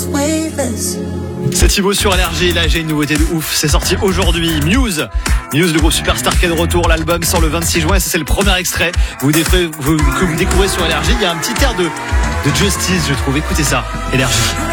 C'est Thibaut sur Allergie. Là, j'ai une nouveauté de ouf. C'est sorti aujourd'hui. Muse, le groupe Superstar qui est de retour. L'album sort le 26 juin. Et ça, c'est le premier extrait que vous découvrez sur Allergie. Il y a un petit air de Justice, je trouve. Écoutez ça. Allergie.